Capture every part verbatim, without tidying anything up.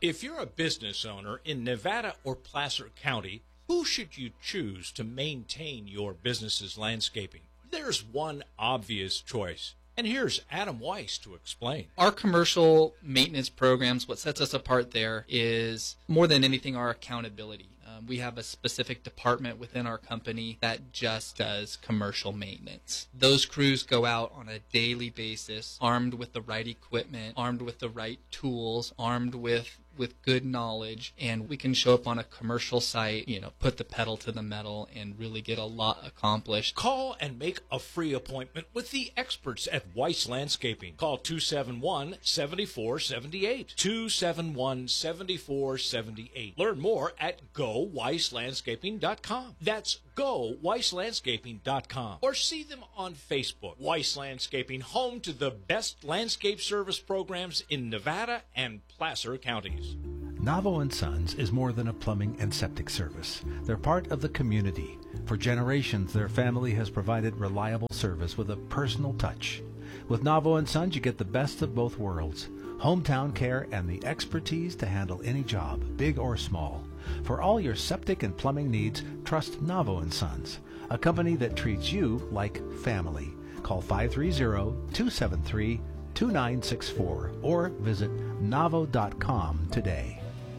If you're a business owner in Nevada or Placer County, who should you choose to maintain your business's landscaping? There's one obvious choice, and here's Adam Weiss to explain. Our commercial maintenance programs, what sets us apart there is more than anything our accountability. Um, we have a specific department within our company that just does commercial maintenance. Those crews go out on a daily basis, armed with the right equipment, armed with the right tools, armed with with good knowledge, and we can show up on a commercial site, you know, put the pedal to the metal and really get a lot accomplished. Call and make a free appointment with the experts at Weiss Landscaping. Call two seven one, seven four seven eight, two seven one, seven four seven eight. Learn more at go weiss landscaping dot com. That's go weiss landscaping dot com. Or see them on Facebook. Weiss Landscaping, home to the best landscape service programs in Nevada and Placer counties. Navo and Sons is more than a plumbing and septic service. They're part of the community. For generations, their family has provided reliable service with a personal touch. With Navo and Sons, you get the best of both worlds. Hometown care and the expertise to handle any job, big or small. For all your septic and plumbing needs, trust Navo and Sons, a company that treats you like family. Call five three zero, two seven three, two nine six four or visit navo dot com today.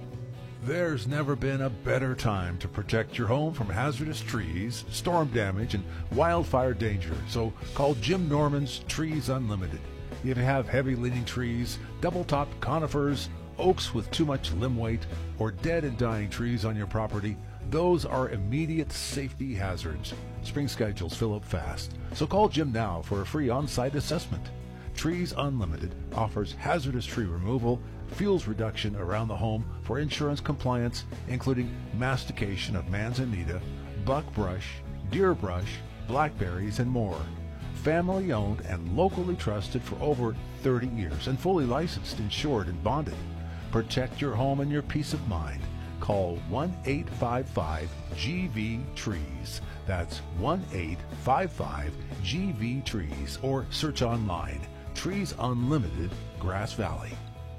There's never been a better time to protect your home from hazardous trees, storm damage, and wildfire danger. So call Jim Norman's Trees Unlimited. If you have heavy-leaning trees, double-topped conifers, oaks with too much limb weight, or dead and dying trees on your property, those are immediate safety hazards. Spring schedules fill up fast, so call Jim now for a free on-site assessment. Trees Unlimited offers hazardous tree removal, fuels reduction around the home for insurance compliance, including mastication of manzanita, buckbrush, deer brush, blackberries, and more. Family owned and locally trusted for over thirty years and fully licensed, insured, and bonded. Protect your home and your peace of mind. Call one eight five five G V trees. That's one eight five five G V trees or search online. Trees Unlimited, Grass Valley.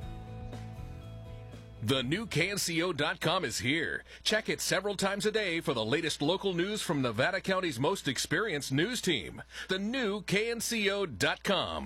The new K N C O dot com is here. Check it several times a day for the latest local news from Nevada County's most experienced news team. The new K N C O dot com.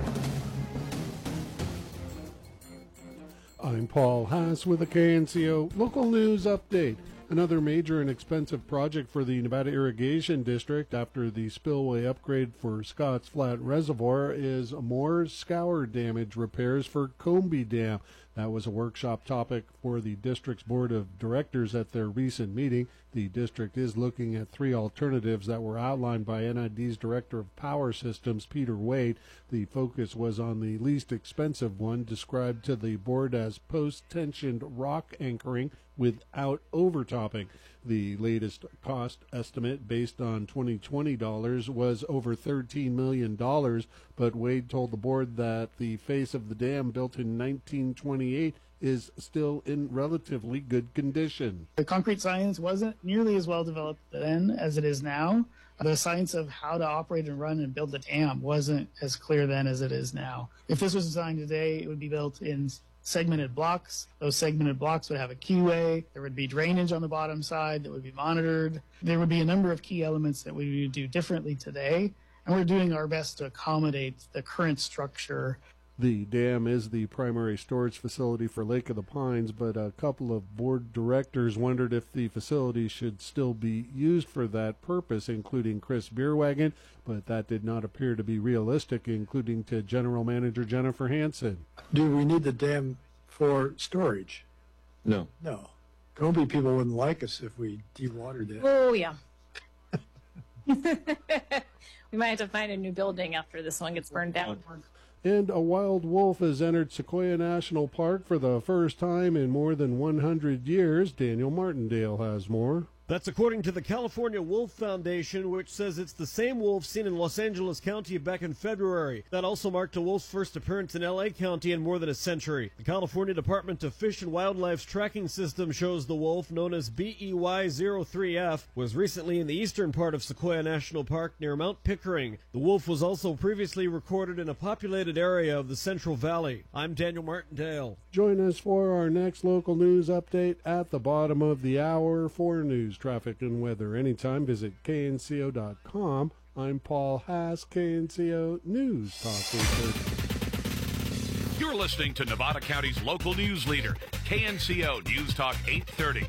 I'm Paul Haas with a K N C O local news update. Another major and expensive project for the Nevada Irrigation District after the spillway upgrade for Scotts Flat Reservoir is more scour damage repairs for Combie Dam. That was a workshop topic for the district's board of directors at their recent meeting. The district is looking at three alternatives that were outlined by N I D's Director of Power Systems, Peter Wade. The focus was on the least expensive one, described to the board as post-tensioned rock anchoring without overtopping. The latest cost estimate based on twenty twenty dollars was over thirteen million dollars, but Wade told the board that the face of the dam, built in nineteen twenty-eight, is still in relatively good condition. The concrete science wasn't nearly as well developed then as it is now. The science of how to operate and run and build the dam wasn't as clear then as it is now. If this was designed today, it would be built in segmented blocks. Those segmented blocks would have a keyway. There would be drainage on the bottom side that would be monitored. There would be a number of key elements that we would do differently today, and we're doing our best to accommodate the current structure. The dam is the primary storage facility for Lake of the Pines, but a couple of board directors wondered if the facility should still be used for that purpose, including Chris Beerwagon, but that did not appear to be realistic, including to General Manager Jennifer Hansen. Do we need the dam for storage? No. No. Combie people wouldn't like us if we dewatered it. Oh, yeah. We might have to find a new building after this one gets burned down. And a wild wolf has entered Sequoia National Park for the first time in more than one hundred years. Daniel Martindale has more. That's according to the California Wolf Foundation, which says it's the same wolf seen in Los Angeles County back in February. That also marked a wolf's first appearance in L A County in more than a century. The California Department of Fish and Wildlife's tracking system shows the wolf, known as B E Y zero three F, was recently in the eastern part of Sequoia National Park near Mount Pickering. The wolf was also previously recorded in a populated area of the Central Valley. I'm Daniel Martindale. Join us for our next local news update at the bottom of the hour. For news, traffic, and weather anytime, visit K N C O dot com. I'm Paul Haas, K N C O News Talk eight thirty. You're listening to Nevada County's local news leader, K N C O News Talk eight thirty.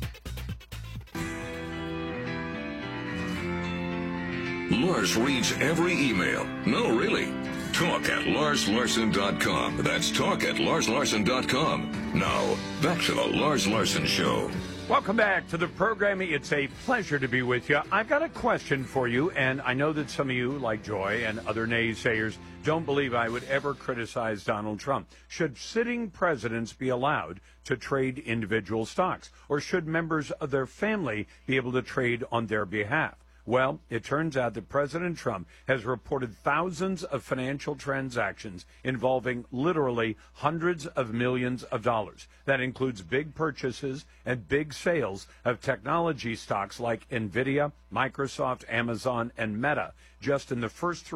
Lars reads every email. No, really. Talk at Lars Larson dot com. That's talk at Lars Larson dot com. Now, back to the Lars Larson Show. Welcome back to the program. It's a pleasure to be with you. I've got a question for you, and I know that some of you, like Joy and other naysayers, don't believe I would ever criticize Donald Trump. Should sitting presidents be allowed to trade individual stocks, or should members of their family be able to trade on their behalf? Well, it turns out that President Trump has reported thousands of financial transactions involving literally hundreds of millions of dollars. That includes big purchases and big sales of technology stocks like NVIDIA, Microsoft, Amazon, and Meta. Just in the first three